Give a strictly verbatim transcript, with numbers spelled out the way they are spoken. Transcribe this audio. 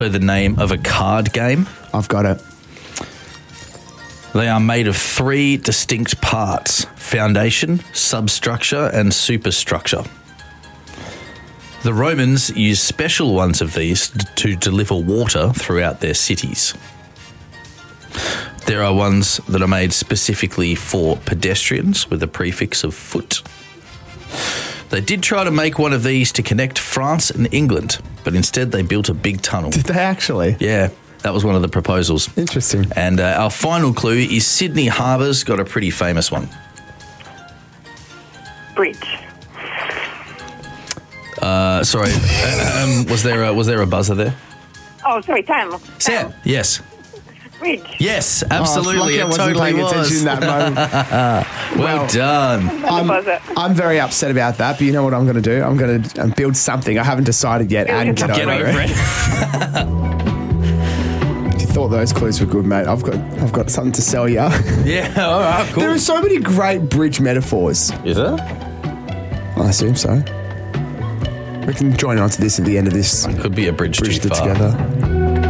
the name of a card game. I've got it. They are made of three distinct parts: foundation, substructure, and superstructure. The Romans used special ones of these to deliver water throughout their cities. There are ones that are made specifically for pedestrians with the prefix of foot. They did try to make one of these to connect France and England, but instead they built a big tunnel. Did they actually? Yeah, that was one of the proposals. Interesting. And uh, our final clue is Sydney Harbour's got a pretty famous one. Bridge. Uh, sorry, um, was there a, was there a buzzer there? Oh, sorry, Tam. Sam. Yes. Bridge. Yes, Oh, absolutely. it's lucky I it wasn't totally paying attention was. in that moment. well, Well, done. I'm, I'm, I'm very upset about that, but you know what I'm going to do? I'm going to build something. I haven't decided yet, and get, Get over, over it. it. You thought those clues were good, mate. I've got I've got something to sell you. Yeah, all right, cool. There are so many great bridge metaphors. Is there? I assume so. We can join on to this at the end of this. Could be a bridge, Bridge too it far. together.